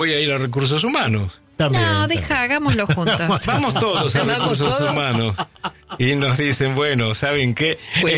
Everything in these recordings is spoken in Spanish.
Voy a ir a Recursos Humanos. También, no, deja, hagámoslo juntos. Vamos todos a Recursos Humanos. Y nos dicen, bueno, ¿saben qué?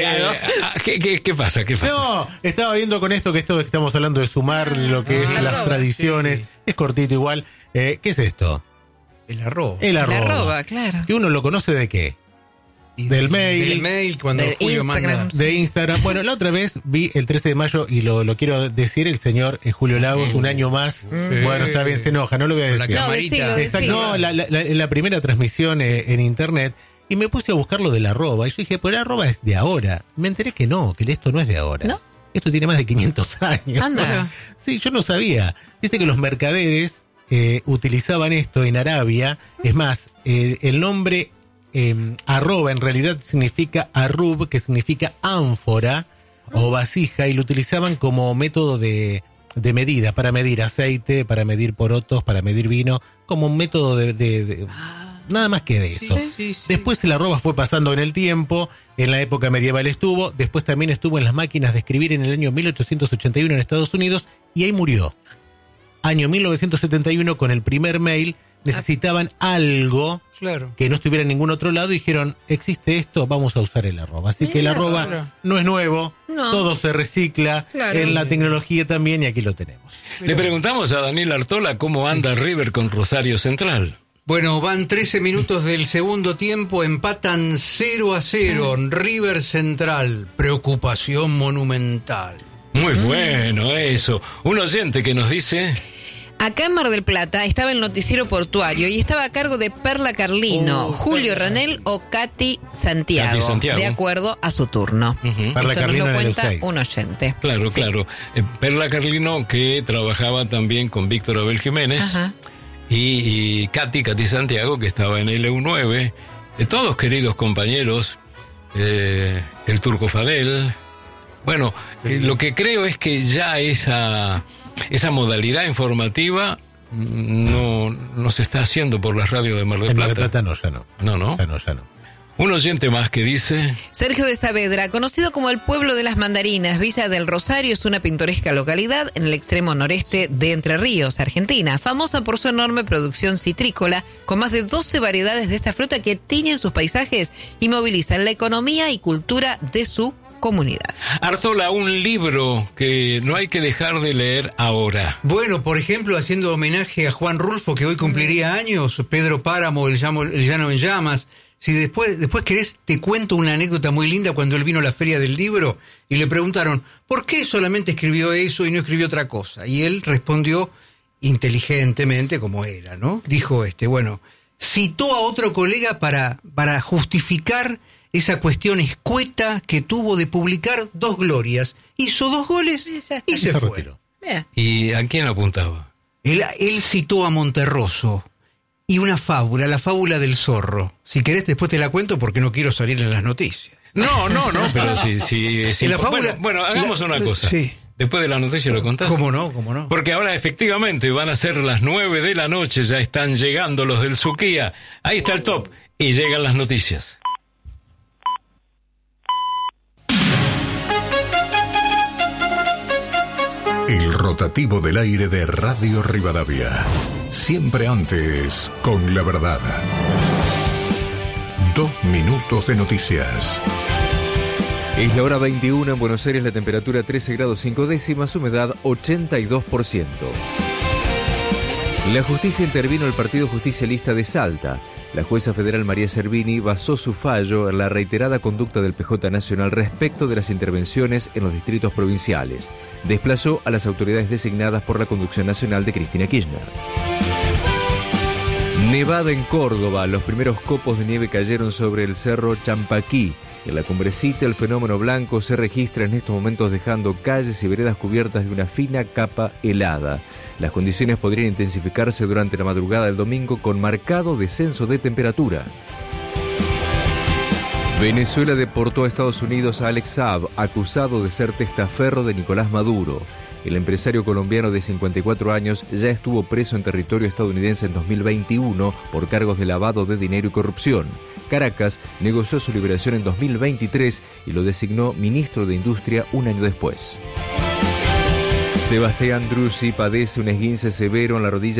¿Qué pasa? No, estaba viendo con esto que estamos hablando de sumar lo que es las tradiciones. Sí. Es cortito igual. ¿Qué es esto? El arroba. El arroba, claro. ¿Que uno lo conoce de qué? Del mail. Del mail, cuando de Julio Instagram, manda. De Instagram. Bueno, la otra vez vi el 13 de mayo y lo quiero decir, el señor Julio Lagos, un año más. Sí. Bueno, está bien, se enoja, no lo voy a decir. La camarita. Exacto. No, la primera transmisión en internet. Y me puse a buscar lo del arroba. Y yo dije, pues el arroba es de ahora. Me enteré que esto no es de ahora. ¿No? Esto tiene más de 500 años. Anda. Sí, yo no sabía. Dice que los mercaderes utilizaban esto en Arabia. Es más, el nombre arroba en realidad significa arrub, que significa ánfora o vasija, y lo utilizaban como método de medida, para medir aceite, para medir porotos, para medir vino, como un método de nada más que de eso. Sí. Después el arroba fue pasando en el tiempo, en la época medieval estuvo, después también estuvo en las máquinas de escribir en el año 1881 en Estados Unidos, y ahí murió. Año 1971, con el primer mail, necesitaban algo que no estuviera en ningún otro lado, y dijeron, existe esto, vamos a usar el arroba. Así que el arroba no es nuevo, todo se recicla, en la tecnología también, y aquí lo tenemos. Le preguntamos a Daniel Artola cómo anda River con Rosario Central. Bueno, van 13 minutos del segundo tiempo, empatan 0-0, River Central, preocupación monumental. Muy bueno eso. Un oyente que nos dice... Acá en Mar del Plata estaba el noticiero portuario y estaba a cargo de Perla Carlino, Julio Ranel o Katy Santiago, de acuerdo a su turno. Perla Carlino nos lo en cuenta el 6. un oyente. Claro. Perla Carlino, que trabajaba también con Víctor Abel Jiménez. Ajá. Y Katy Santiago, que estaba en LU9, todos queridos compañeros, el Turco Fadel. Bueno, lo que creo es que ya esa modalidad informativa no se está haciendo por las radios de Mar del Plata. En Mar del Plata no, ya no. Ya no. Un oyente más que dice... Sergio de Saavedra, conocido como el pueblo de las mandarinas, Villa del Rosario es una pintoresca localidad en el extremo noreste de Entre Ríos, Argentina, famosa por su enorme producción citrícola, con más de 12 variedades de esta fruta que tiñen sus paisajes y movilizan la economía y cultura de su comunidad. Artola, un libro que no hay que dejar de leer ahora. Bueno, por ejemplo, haciendo homenaje a Juan Rulfo, que hoy cumpliría años, Pedro Páramo, El Llano en Llamas. Si después querés, te cuento una anécdota muy linda cuando él vino a la Feria del Libro y le preguntaron, ¿por qué solamente escribió eso y no escribió otra cosa? Y él respondió inteligentemente, como era, ¿no? Dijo, citó a otro colega para justificar esa cuestión escueta que tuvo de publicar 2 glorias. Hizo 2 goles y se fue. ¿Y a quién apuntaba? Él citó a Monterroso. Y una fábula, la fábula del zorro. Si querés, después te la cuento porque no quiero salir en las noticias. No, pero sí. La fábula, bueno, hagamos una cosa. Sí. Después de la noticia lo contás. ¿Cómo no? Porque ahora efectivamente van a ser las 9 de la noche, ya están llegando los del Suquía. Ahí está el top y llegan las noticias. El rotativo del aire de Radio Rivadavia. Siempre antes, con la verdad. 2 minutos de noticias. Es la hora 21 en Buenos Aires, la temperatura 13 grados 5 décimas, humedad 82%. La justicia intervino el Partido Justicialista de Salta. La jueza federal María Servini basó su fallo en la reiterada conducta del PJ Nacional respecto de las intervenciones en los distritos provinciales. Desplazó a las autoridades designadas por la conducción nacional de Cristina Kirchner. Nevada en Córdoba. Los primeros copos de nieve cayeron sobre el cerro Champaquí. En la cumbrecita el fenómeno blanco se registra en estos momentos dejando calles y veredas cubiertas de una fina capa helada. Las condiciones podrían intensificarse durante la madrugada del domingo con marcado descenso de temperatura. Venezuela deportó a Estados Unidos a Alex Saab, acusado de ser testaferro de Nicolás Maduro. El empresario colombiano de 54 años ya estuvo preso en territorio estadounidense en 2021 por cargos de lavado de dinero y corrupción. Caracas negoció su liberación en 2023 y lo designó ministro de Industria un año después. Sebastián Druzzi padece un esguince severo en la rodilla